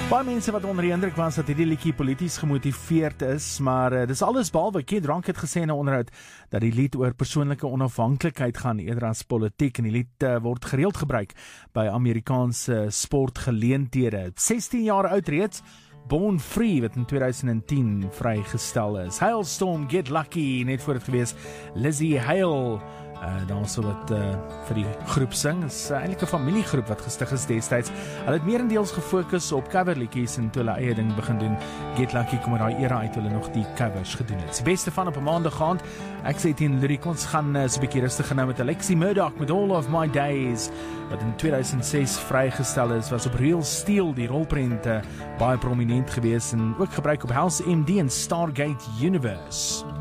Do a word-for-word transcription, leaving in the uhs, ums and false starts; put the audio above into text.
Baie mense wat onder die indruk was dat hierdie liedjie polities gemotiveerd is, maar uh, dis alles behalwe. Kid Rock het gesê in 'n onderhoud dat die lied oor persoonlike onafhanklikheid gaan eerder as politiek, en die lied uh, word gereeld gebruik by Amerikaanse sportgeleenthede. sestien jaar oud reeds, Born Free wat in twintig tien vrygestel is. Hailstorm, Get Lucky, net voor het gewees Lizzie Hale. Uh, dan so wat uh, vir die groep sing. Is uh, eintlik 'n familiegroep wat gestig is destyds. Hulle het meerendeels gefokus op coverliedjies en toe hulle eie ding begin doen. Get Lucky kom uit daai era uit hulle nog die covers gedoen het. Die beste van op 'n maandag aand. Ek sê teen Lyric, ons gaan uh, so 'n bietjie rustig nou met Alexi Murdoch met All of My Days wat in twintig ses vrygestel is. Was op Real Steel die rolprent uh, baie prominent gewees en ook gebruik op House M D en Stargate Universe.